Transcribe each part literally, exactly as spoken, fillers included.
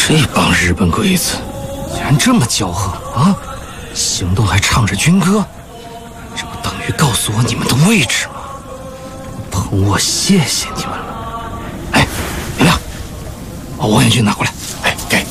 这帮日本鬼子竟然这么骄横啊！行动还唱着军歌，这不等于告诉我你们的位置吗？捧我谢谢你们了。哎，林亮，把望远镜拿过来。哎，给。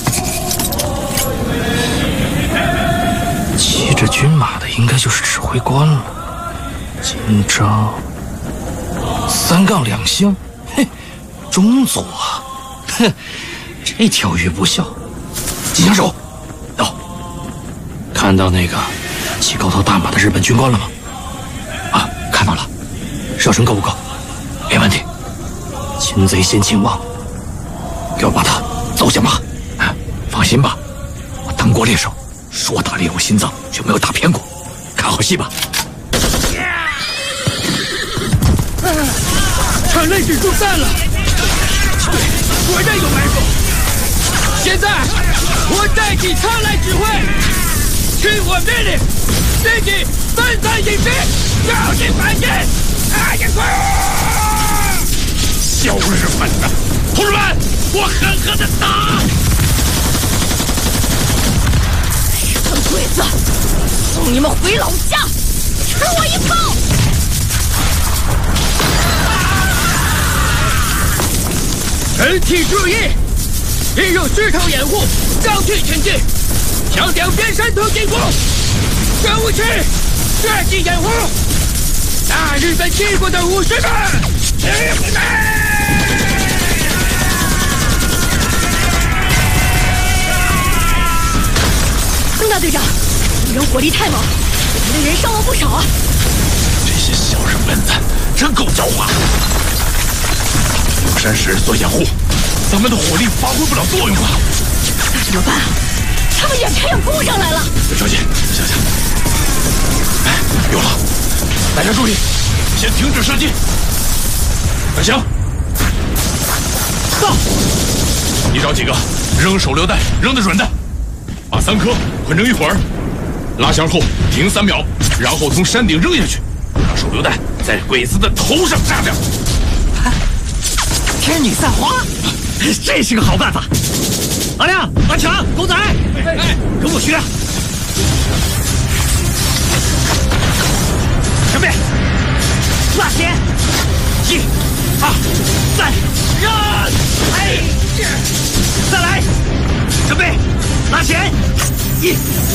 骑着军马的应该就是指挥官了。今朝三杠两星，嘿，中佐啊，哼，这条约不小。金枪手，到。看到那个骑高头大马的日本军官了吗？啊，看到了。射程够不够？没问题。擒贼先擒王，给我把他走下马。啊，放心吧，我当过猎手，说打猎物心脏就没有打偏过。看好戏吧。 场内指数散了，对，果然有埋伏。现在我代替他来指挥，听我命令，立即分散引兵，绕进反击！啊呀快！ 小日本的同志们，我狠狠的打！ 日本鬼子，送你们回老家，吃我一炮！ 全体注意，利用石头掩护，绕去前进，向两边山头进攻。任务区，设计掩护。大日本帝国的武士们，起来！ 邓大队长，敌人火力太猛，我们的人伤亡不少啊！ 这些小日本子真够狡猾。有山石做掩护，咱们的火力发挥不了作用啊！ 那怎么办啊？他们眼看要攻上来了！ 别着急，想想。哎，有了！大家注意，先停止射击。转向。 到。 你找几个扔手榴弹，扔得准的，把三颗捆成一会儿，拉弦后停三秒，然后从山顶扔下去，让手榴弹在鬼子的头上炸掉。 天女散花，这是个好办法。阿亮、阿强、狗仔，哎，跟我学。准备，拉弦，一、二、三，扔！哎，再来，准备，拉弦，一。